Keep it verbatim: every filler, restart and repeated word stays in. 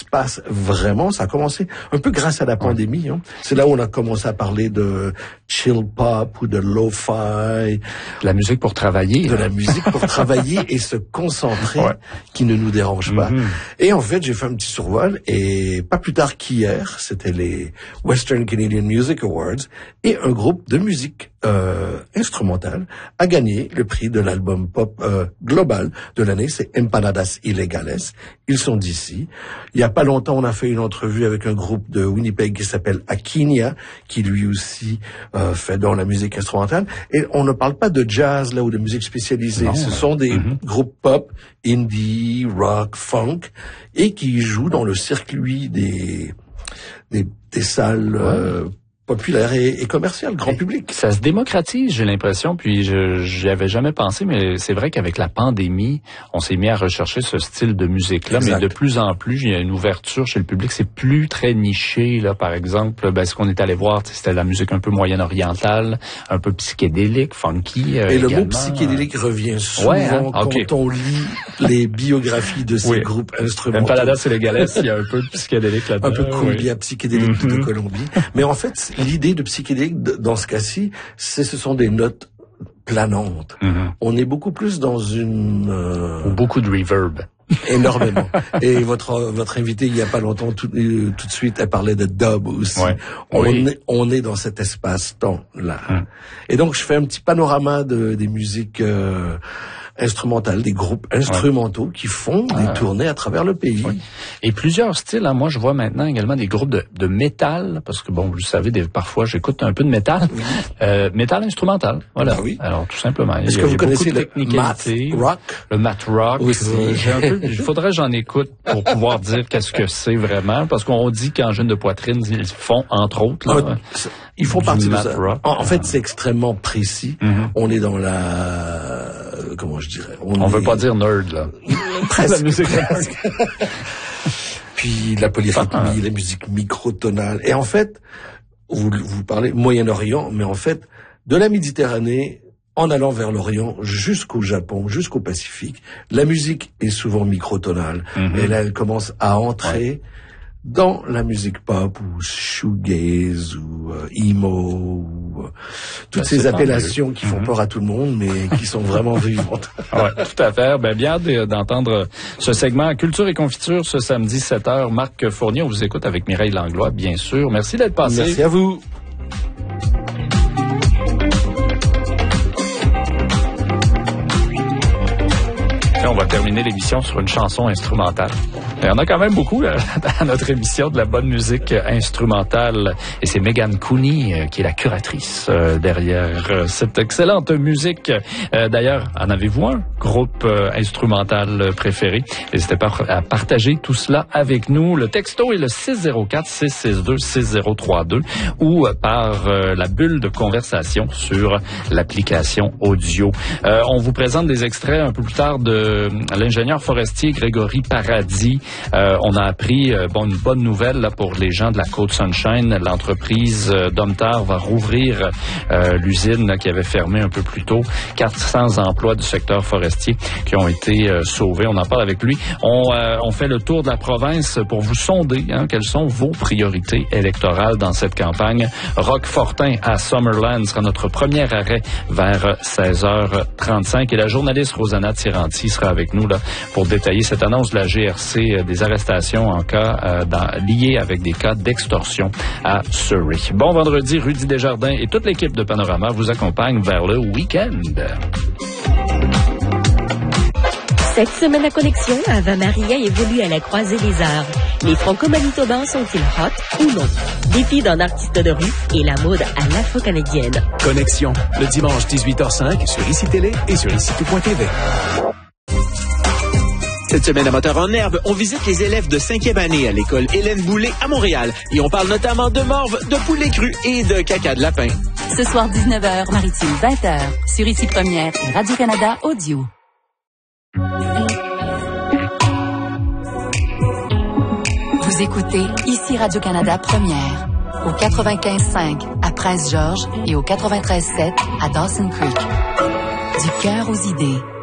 passe vraiment. Ça a commencé un peu grâce à la pandémie. Hein. C'est là où on a commencé à parler de chill pop ou de lo-fi. De la musique pour travailler. De hein. la musique pour travailler et se concentrer, ouais. qui ne nous dérange pas. Mm-hmm. Et en fait, j'ai fait un petit survol et pas plus tard qu'hier, c'était les Western Canadian Music Awards et un groupe de musique euh, instrumentale a gagné le prix de l'album pop euh, global de l'année. C'est Empanadas Ilegales. Ils sont d'ici. Il y a pas longtemps, on a fait une entrevue avec un groupe de Winnipeg qui s'appelle Akinia, qui lui aussi euh, fait dans la musique instrumentale. Et on ne parle pas de jazz là ou de musique spécialisée. Non, Ce sont des mm-hmm. groupes pop, indie, rock, funk, et qui jouent dans le circuit des des, des salles ouais. euh, populaire et, et commercial, grand public. Ça se démocratise, j'ai l'impression, puis je j'y avais jamais pensé, mais c'est vrai qu'avec la pandémie, on s'est mis à rechercher ce style de musique-là, exact. Mais de plus en plus, il y a une ouverture chez le public, c'est plus très niché, là, par exemple, ben, ce qu'on est allé voir, c'était la musique un peu moyen-orientale, un peu psychédélique, funky. Euh, et le également. mot psychédélique revient souvent ouais, hein? quand okay. on lit les biographies de ces oui. groupes instrumentaux. Empanadas Ilegales, il y a un peu de psychédélique là-dedans. Un peu cumbia oui. psychédélique mm-hmm. de Colombie. Mais en fait, l'idée de psychédélique, dans ce cas-ci, c'est, ce sont des notes planantes. Mm-hmm. On est beaucoup plus dans une... Euh... Ou beaucoup de reverb. Énormément. Et votre votre invité, il y a pas longtemps, tout, euh, tout de suite, elle parlait de dub aussi. Ouais. On, oui. est, on est dans cet espace-temps-là. Mm. Et donc, je fais un petit panorama de, des musiques... Euh, instrumentales, des groupes instrumentaux ouais. qui font des ah. tournées à travers le pays. Oui. Et plusieurs styles. Hein. Moi, je vois maintenant également des groupes de, de métal, parce que, bon, vous savez, des, parfois, j'écoute un peu de métal. Oui. Euh, métal instrumental, voilà. Ah oui. Alors, tout simplement. Est-ce il y que a, vous connaissez le math rock? Le math rock. Aussi. Euh, il faudrait que j'en écoute pour pouvoir dire qu'est-ce que c'est vraiment, parce qu'on dit qu'en jeune de poitrine, ils font, entre autres, là, ah, ils font partie de ça. Rock. En, en fait, c'est extrêmement précis. Mm-hmm. On est dans la... Comment je dirais? On, on est... veut pas dire nerd, là. Presque. La musique presque. Puis la polyrythmie, la musique microtonale. Et en fait, vous, vous parlez Moyen-Orient, mais en fait, de la Méditerranée, en allant vers l'Orient, jusqu'au Japon, jusqu'au Pacifique, la musique est souvent microtonale. Mm-hmm. Et là, elle commence à entrer... Ouais. dans la musique pop ou shoegaze ou euh, emo ou euh, toutes ben, ces appellations qui font mm-hmm. peur à tout le monde mais qui sont vraiment vivantes. Ouais, tout à fait. Ben bien d'entendre ce segment Culture et Confiture ce samedi sept heures. Marc Fournier, on vous écoute avec Mireille Langlois, bien sûr. Merci d'être passé. Merci à vous. On va terminer l'émission sur une chanson instrumentale. Il y en a quand même beaucoup là, dans notre émission de la bonne musique instrumentale. Et c'est Megan Cooney euh, qui est la curatrice euh, derrière euh, cette excellente musique. Euh, d'ailleurs, en avez-vous un groupe euh, instrumental préféré? N'hésitez pas à partager tout cela avec nous. Le texto est le six zéro quatre, six six deux, six zéro trois deux ou euh, par euh, la bulle de conversation sur l'application audio. Euh, on vous présente des extraits un peu plus tard de l'ingénieur forestier Grégory Paradis. Euh, on a appris euh, bon, une bonne nouvelle là, pour les gens de la Côte-Sunshine. L'entreprise euh, Domtar va rouvrir euh, l'usine là, qui avait fermé un peu plus tôt. quatre cents emplois du secteur forestier qui ont été euh, sauvés. On en parle avec lui. On, euh, on fait le tour de la province pour vous sonder hein, quelles sont vos priorités électorales dans cette campagne. Roch Fortin à Summerland sera notre premier arrêt vers seize heures trente-cinq. Et la journaliste Rosanna Tiranti sera avec nous là, pour détailler cette annonce de la G R C euh, des arrestations en cas euh, dans, liés avec des cas d'extorsion à Surrey. Bon vendredi, Rudy Desjardins et toute l'équipe de Panorama vous accompagnent vers le week-end. Cette semaine à Connexion, Ava Maria évolue à la croisée des arts. Les franco-manitobains sont-ils hot ou non? Défi d'un artiste de rue et la mode à l'afro-canadienne. Connexion, le dimanche dix-huit heures cinq sur Ici Télé et sur ici tout point t v. Cette semaine à Moteur en Herbe, on visite les élèves de cinquième année à l'école Hélène Boulay à Montréal. Et on parle notamment de morve, de poulet cru et de caca de lapin. Ce soir dix-neuf heures, Maritime vingt heures, sur Ici Première et Radio-Canada Audio. Vous écoutez Ici Radio-Canada Première, au quatre-vingt-quinze cinq à Prince-Georges et au quatre-vingt-treize sept à Dawson Creek. Du cœur aux idées.